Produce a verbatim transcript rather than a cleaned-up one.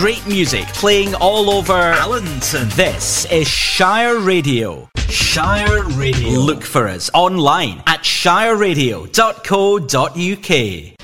great music playing all over Allenton. This is Shire Radio. Shire Radio. Look for us online at shire radio dot co dot uk.